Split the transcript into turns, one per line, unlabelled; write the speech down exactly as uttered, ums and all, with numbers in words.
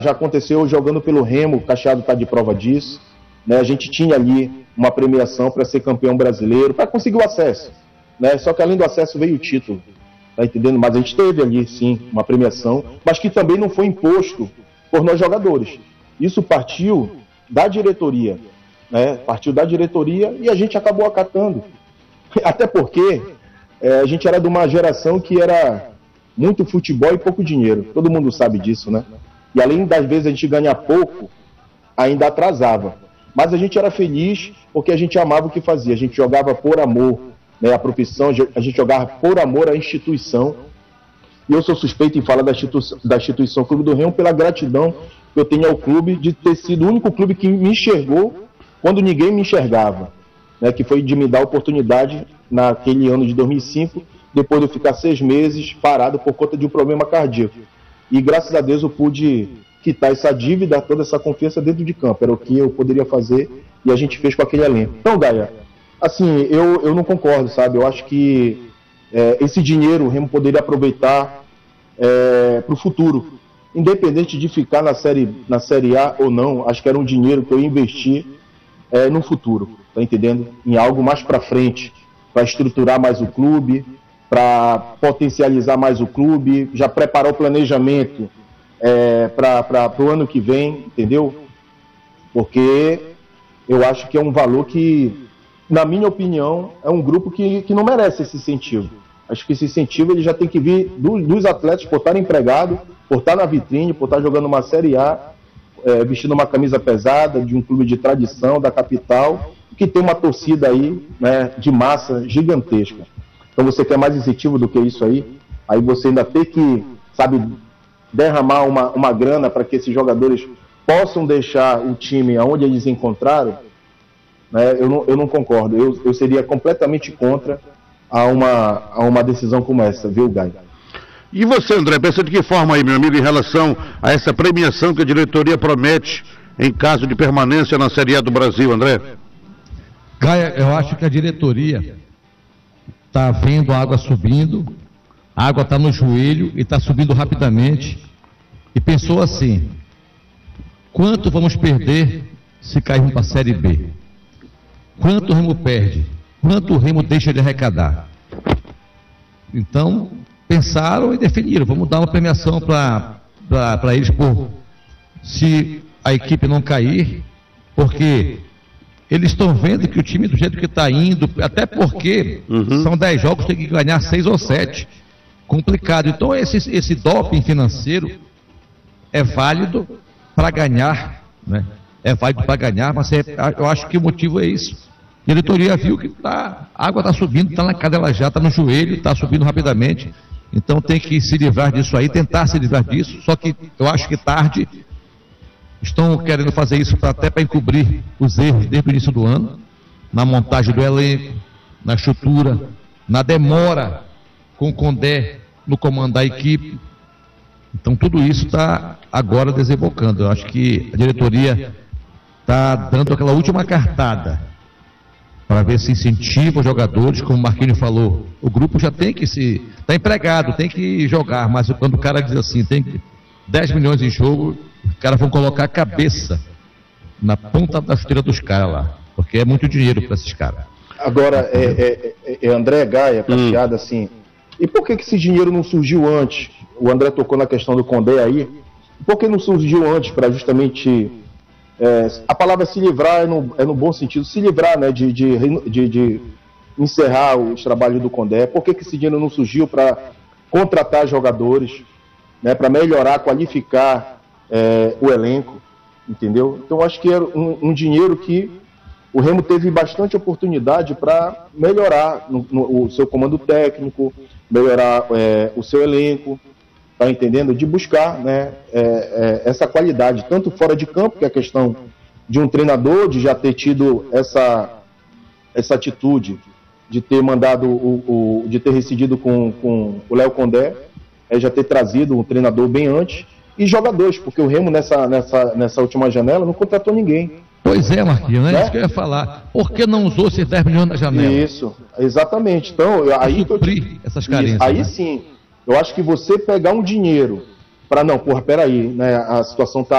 já aconteceu jogando pelo Remo, o Cacheado está de prova disso, né? A gente tinha ali uma premiação para ser campeão brasileiro, para conseguir o acesso, né? Só que além do acesso veio o título, tá entendendo? Mas a gente teve ali, sim, uma premiação, mas que também não foi imposto por nós jogadores. Isso partiu da diretoria, né? Partiu da diretoria e a gente acabou acatando. Até porque é, a gente era de uma geração que era muito futebol e pouco dinheiro. Todo mundo sabe disso, né? E além das vezes a gente ganhar pouco, ainda atrasava. Mas a gente era feliz porque a gente amava o que fazia. A gente jogava por amor, né, a profissão, a gente jogava por amor à instituição. E eu sou suspeito em falar da, institu da instituição Clube do Remo pela gratidão que eu tenho ao clube de ter sido o único clube que me enxergou quando ninguém me enxergava, né, que foi de me dar a oportunidade naquele ano de dois mil e cinco, depois de eu ficar seis meses parado por conta de um problema cardíaco. E graças a Deus eu pude quitar essa dívida, toda essa confiança dentro de campo. Era o que eu poderia fazer e a gente fez com aquele elenco. Então, Gaia, assim, eu, eu não concordo, sabe? Eu acho que é, esse dinheiro o Remo poderia aproveitar é, para o futuro. Independente de ficar na série, na série A ou não, acho que era um dinheiro que eu ia investir é, no futuro, tá entendendo? Em algo mais para frente, para estruturar mais o clube, para potencializar mais o clube, já preparar o planejamento é, para o ano que vem, entendeu? Porque eu acho que é um valor que, na minha opinião, é um grupo que, que não merece esse incentivo. Acho que esse incentivo ele já tem que vir do, dos atletas por estar empregado, por estar na vitrine, por estar jogando uma Série A, é, vestindo uma camisa pesada de um clube de tradição da capital, que tem uma torcida aí, né, de massa gigantesca. Então você quer mais incentivo do que isso aí? Aí você ainda tem que, sabe, derramar uma, uma grana para que esses jogadores possam deixar o time aonde eles encontraram, né? Eu não, eu não concordo. Eu, eu seria completamente contra a uma, a uma decisão como essa, viu, Gai?
E você, André, pensa de que forma aí, meu amigo, em relação a essa premiação que a diretoria promete em caso de permanência na Série A do Brasil, André?
Gaia, eu acho que a diretoria está vendo a água subindo, a água está no joelho e está subindo rapidamente, e pensou assim: quanto vamos perder se cairmos para a Série B? Quanto o Remo perde? Quanto o Remo deixa de arrecadar? Então, pensaram e definiram: vamos dar uma premiação para eles por se a equipe não cair, porque eles estão vendo que o time do jeito que está indo, até porque uhum. são dez jogos, tem que ganhar seis ou sete. Complicado. Então esse, esse doping financeiro é válido para ganhar, né? É válido para ganhar, mas é, eu acho que o motivo é isso. A diretoria viu que tá, a água está subindo, está na cadela já, está no joelho, está subindo rapidamente. Então tem que se livrar disso aí, tentar se livrar disso, só que eu acho que tarde. Estão querendo fazer isso pra, até para encobrir os erros desde o início do ano, na montagem do elenco, na estrutura, na demora com o Condé no comando da equipe. Então tudo isso está agora desembocando. Eu acho que a diretoria está dando aquela última cartada para ver se incentiva os jogadores, como o Marquinhos falou. O grupo já tem que se... está empregado, tem que jogar, mas quando o cara diz assim, tem dez milhões em jogo... Os caras vão colocar a cabeça na ponta da chuteira dos caras lá, porque é muito dinheiro para esses caras.
Agora, é, é, é André Gaia, Cacheado, hum. assim, e por que, que esse dinheiro não surgiu antes? O André tocou na questão do Condé aí. Por que não surgiu antes para justamente... É, a palavra se livrar é no, é no bom sentido, se livrar, né, de, de, de, de encerrar os trabalhos do Condé. Por que, que esse dinheiro não surgiu para contratar jogadores, né, para melhorar, qualificar É, o elenco, entendeu? Então acho que era um, um dinheiro que o Remo teve bastante oportunidade para melhorar no, no, o seu comando técnico, melhorar é, o seu elenco, tá entendendo? De buscar, né, é, é, essa qualidade, tanto fora de campo, que é a questão de um treinador, de já ter tido essa, essa atitude, de ter mandado, o, o, de ter rescindido com, com o Léo Condé, é, já ter trazido um treinador bem antes, e jogadores, porque o Remo nessa, nessa, nessa última janela não contratou ninguém.
Pois é, Marquinhos, né? É isso que eu ia falar. Por que não usou esses dez milhões na janela?
Isso, exatamente. Então, aí que eu te...
essas carências.
Aí
né?
sim, eu acho que você pegar um dinheiro para não, porra, peraí, né, a situação está